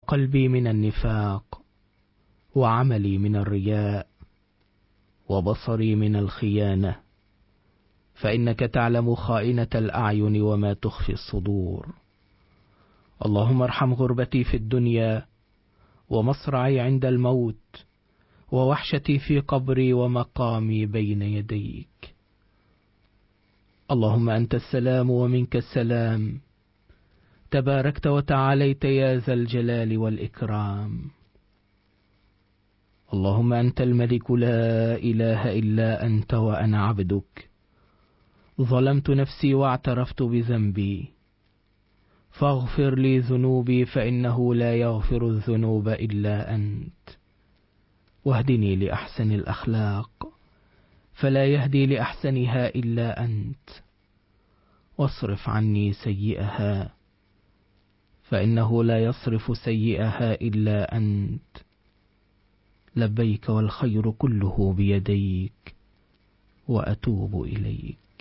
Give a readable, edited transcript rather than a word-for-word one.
قلبي من النفاق، وعملي من الرياء، وبصري من الخيانة، فإنك تعلم خائنة الأعين وما تخفي الصدور. اللهم ارحم غربتي في الدنيا، ومصرعي عند الموت، ووحشتي في قبري، ومقامي بين يديك. اللهم أنت السلام ومنك السلام، تباركت وتعاليت يا ذا الجلال والإكرام. اللهم أنت الملك لا إله إلا أنت، وأنا عبدك، ظلمت نفسي واعترفت بذنبي، فاغفر لي ذنوبي فإنه لا يغفر الذنوب إلا أنت، واهدني لأحسن الأخلاق فلا يهدي لأحسنها إلا أنت، واصرف عني سيئها فإنه لا يصرف سيئها إلا أنت. لبيك والخير كله بيديك، وأتوب إليك.